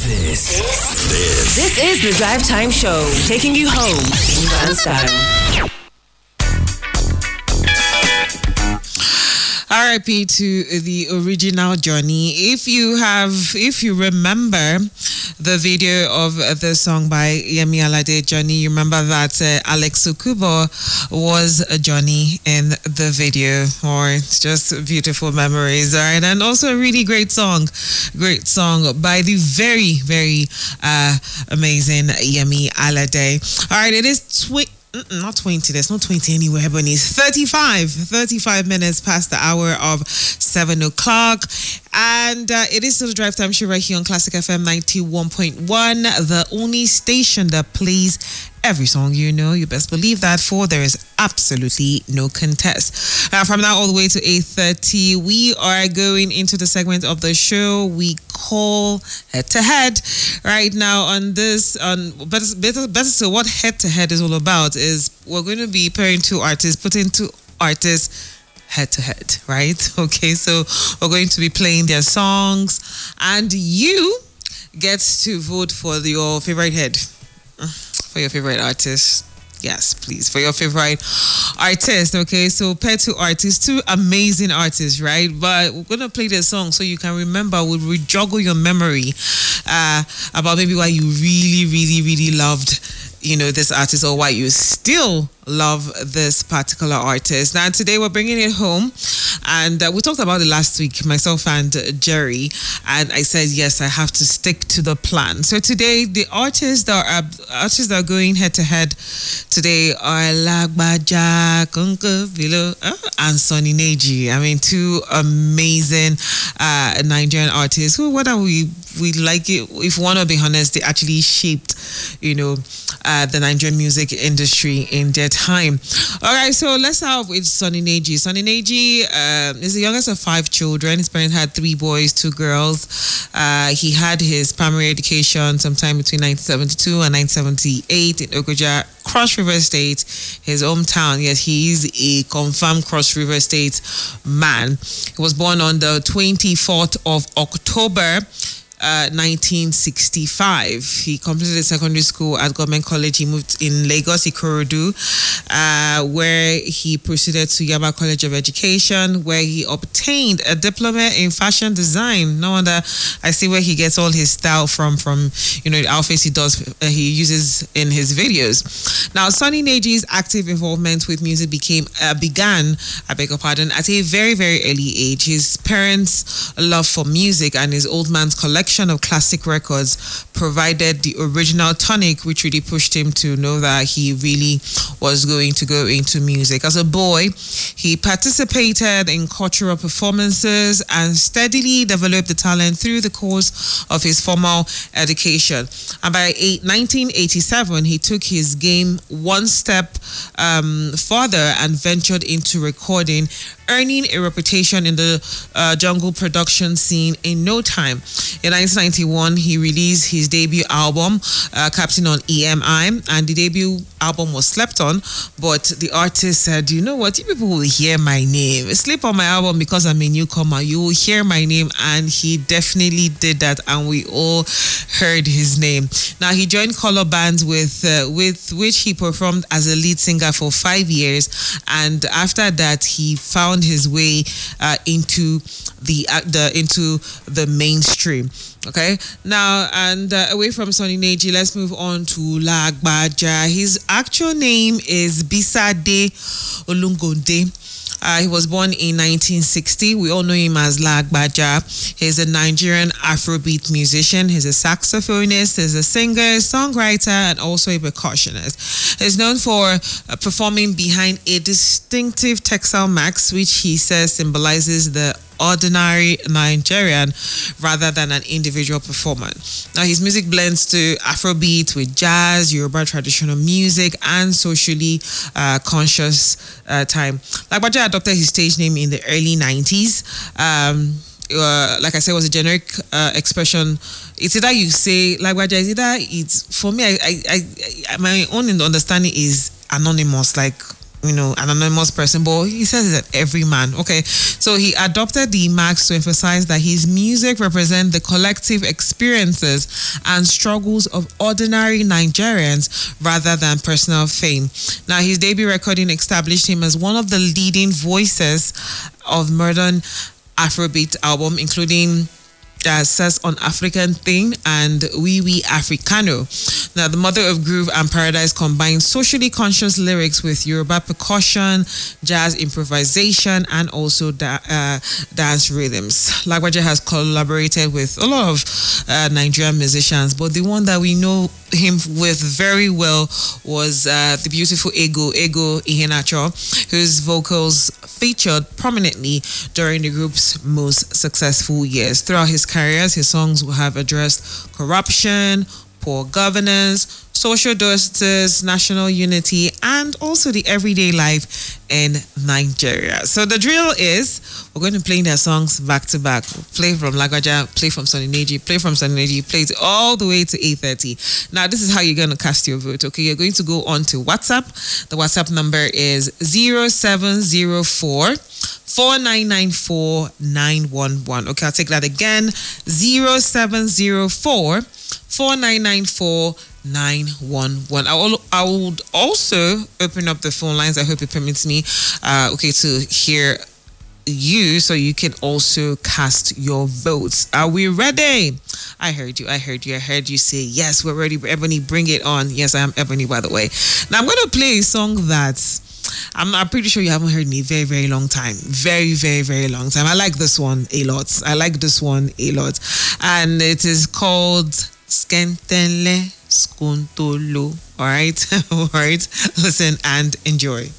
This is the Drive Time Show, taking you home in van style. RIP to the original Johnny. If you remember the video of the song by Yemi Alade, Johnny, you remember that Alex Okubo was Johnny in the video. Or it's just beautiful memories, all right? And also a really great song by the very, very amazing Yemi Alade. All right, it is not 20, there's no 20 anywhere, but it's 35 minutes past the hour of 7 o'clock. And it is still the Drive Time Show right here on Classic FM 91.1, the only station that plays every song you know. You best believe that, for there is absolutely no contest. From now all the way to 8:30, we are going into the segment of the show we call Head to Head. Right now on this, better so what Head to Head is all about is we're going to be putting two artists head to head, right? Okay, so we're going to be playing their songs and you get to vote for your favorite head. For your favorite artist. Yes, please. For your favorite artist. Okay, so pair two artists, two amazing artists, right? But we're going to play their song so you can remember, we'll rejoggle your memory about maybe why you really, really, really loved, this artist, or why you still love this particular artist. Now, today we're bringing it home, and we talked about it last week, myself and Jerry, and I said, yes, I have to stick to the plan. So today, the artists that are going head to head today are Lagbaja, Konko, Bilo, and Sonny Neji. I mean, two amazing Nigerian artists who, whether we like it, if we want to be honest, they actually shaped, the Nigerian music industry in their time. All right, so let's start with Sonny Neji. Sonny Neji is the youngest of 5 children. His parents had 3 boys, 2 girls. He had his primary education sometime between 1972 and 1978 in Ogoja, Cross River State, his hometown. Yes, he is a confirmed Cross River State man. He was born on the 24th of October 1965. He completed secondary school at Government College. He moved in Lagos, Ikorodu, where he proceeded to Yaba College of Education, where he obtained a diploma in fashion design. No wonder I see where he gets all his style from the outfits he uses in his videos. Now, Sonny Neji's active involvement with music began at a very, very early age. His parents' love for music and his old man's collection of classic records provided the original tonic, which really pushed him to know that he really was going to go into music. As a boy, he participated in cultural performances and steadily developed the talent through the course of his formal education. And by 1987, he took his game one step further and ventured into recording, earning a reputation in the jungle production scene in no time. In 1991, he released his debut album, Captain on EMI, and the debut album was slept on, but the artist said, you know what, you people will hear my name. Sleep on my album because I'm a newcomer. You will hear my name, and he definitely did that, and we all heard his name. Now, he joined color bands with which he performed as a lead singer for 5 years, and after that, he found his way into the mainstream. Okay, now, and away from Sonny Neji, let's move on to Lagbaja. His actual name is Bisade Olungonde. He was born in 1960. We all know him as Lagbaja. He's a Nigerian Afrobeat musician. He's a saxophonist, he's a singer, songwriter, and also a percussionist. He's known for performing behind a distinctive textile mask, which he says symbolizes the ordinary Nigerian rather than an individual performer. Now, his music blends to Afrobeat with jazz, Yoruba traditional music, and socially conscious time. Lagbaja adopted his stage name in the early 90s. Like I said, it was a generic expression. It's either you say Lagbaja, for me, my own understanding is anonymous, like an anonymous person, but he says that every man. Okay, so he adopted the marks to emphasize that his music represents the collective experiences and struggles of ordinary Nigerians rather than personal fame. Now, his debut recording established him as one of the leading voices of modern Afrobeat album, including Says on African Thing and Wee Wee Africano. Now, the Mother of Groove and Paradise combines socially conscious lyrics with Yoruba percussion, jazz improvisation, and also dance rhythms. Lagbaja has collaborated with a lot of Nigerian musicians, but the one that we know him with very well was the beautiful Ego Iheanacho, whose vocals featured prominently during the group's most successful years. Throughout his careers, his songs will have addressed corruption, poor governance, social justice, national unity, and also the everyday life in Nigeria. So the drill is, we're going to play their songs back to back. Play from Lagbaja, play from Sunny Neji, play from Sunny Neji, play it all the way to 8:30. Now, this is how you're going to cast your vote, okay? You're going to go on to WhatsApp. The WhatsApp number is 0704 4994 911. Okay, I'll take that again. 0704 4994 911. I would also open up the phone lines. I hope it permits me to hear you, so you can also cast your votes. Are we ready? I heard you say yes, we're ready. Ebony, bring it on. Yes, I am Ebony, by the way. Now I'm going to play a song that I'm pretty sure you haven't heard in a very, very long time. Very, very, very long time. I like this one a lot. And it is called Skentenle Skuntolo. All right? All right. Listen and enjoy.